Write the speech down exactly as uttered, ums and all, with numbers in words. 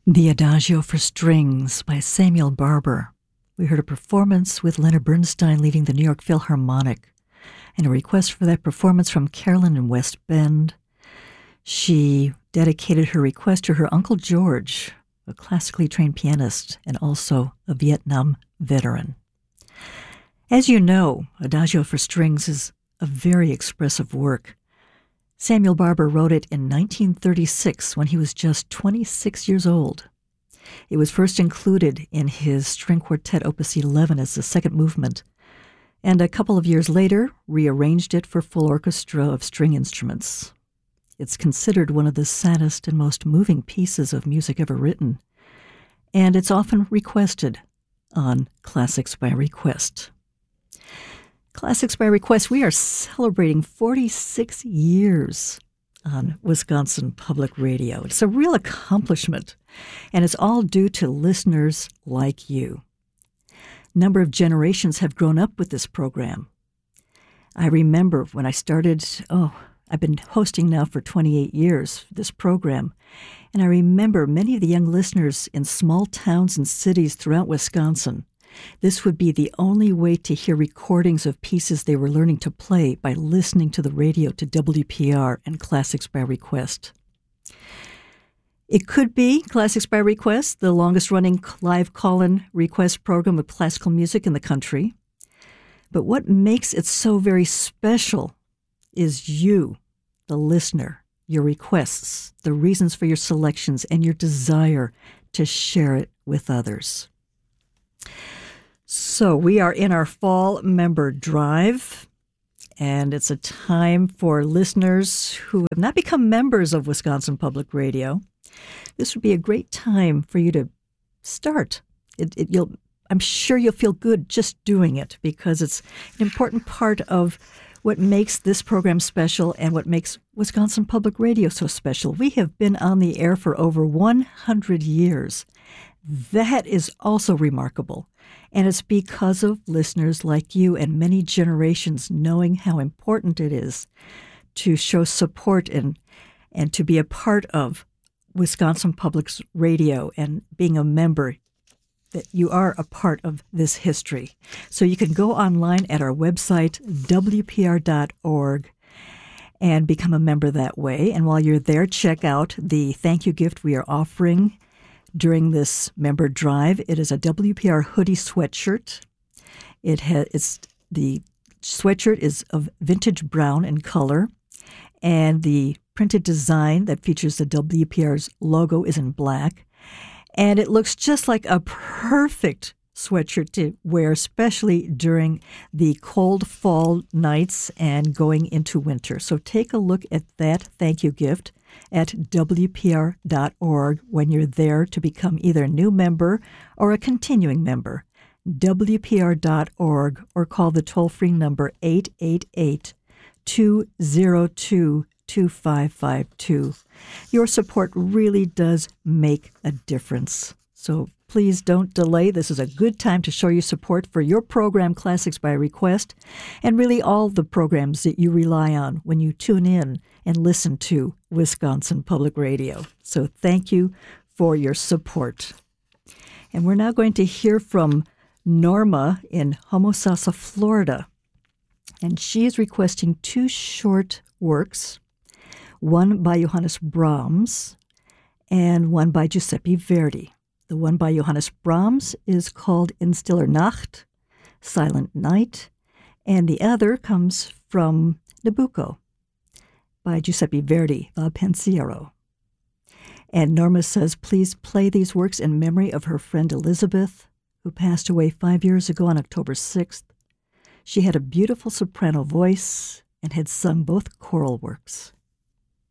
The Adagio for Strings by Samuel Barber. We heard a performance with Leonard Bernstein leading the New York Philharmonic, and a request for that performance from Carolyn in West Bend. She dedicated her request to her Uncle George, a classically trained pianist and also a Vietnam veteran. As you know, Adagio for Strings is a very expressive work. Samuel Barber wrote it in nineteen thirty-six when he was just twenty-six years old. It was first included in his string quartet Opus eleven as the second movement, and a couple of years later rearranged it for full orchestra of string instruments. It's considered one of the saddest and most moving pieces of music ever written, and it's often requested on Classics by Request. Classics by Request, we are celebrating forty-six years on Wisconsin Public Radio. It's a real accomplishment, and it's all due to listeners like you. A number of generations have grown up with this program. I remember when I started, oh, I've been hosting now for twenty-eight years, this program, and I remember many of the young listeners in small towns and cities throughout Wisconsin. This would be the only way to hear recordings of pieces they were learning to play by listening to the radio to W P R and Classics by Request. It could be Classics by Request, the longest-running live call-in request program of classical music in the country. But what makes it so very special is you, the listener, your requests, the reasons for your selections, and your desire to share it with others. So we are in our fall member drive, and it's a time for listeners who have not become members of Wisconsin Public Radio. This would be a great time for you to start. It, it, you'll, I'm sure you'll feel good just doing it, because it's an important part of what makes this program special and what makes Wisconsin Public Radio so special. We have been on the air for over one hundred years. That is also remarkable. And it's because of listeners like you and many generations knowing how important it is to show support and and to be a part of Wisconsin Public Radio and being a member, that you are a part of this history. So you can go online at our website, W P R dot org, and become a member that way. And while you're there, check out the thank you gift we are offering during this member drive. It is a W P R hoodie sweatshirt. It has it's the sweatshirt is of vintage brown in color, and the printed design that features the W P R's logo is in black. And it looks just like a perfect sweatshirt to wear, especially during the cold fall nights and going into winter. So take a look at that thank you gift at W P R dot org when you're there to become either a new member or a continuing member. W P R dot org, or call the toll-free number eight eight eight, two zero two, two five five two. Your support really does make a difference. So please don't delay. This is a good time to show your support for your program, Classics by Request, and really all the programs that you rely on when you tune in and listen to Wisconsin Public Radio. So thank you for your support. And we're now going to hear from Norma in Homosassa, Florida. And she is requesting two short works, one by Johannes Brahms and one by Giuseppe Verdi. The one by Johannes Brahms is called In Stiller Nacht, Silent Night, and the other comes from Nabucco by Giuseppe Verdi, Il Pensiero. And Norma says, please play these works in memory of her friend Elizabeth, who passed away five years ago on October sixth. She had a beautiful soprano voice and had sung both choral works.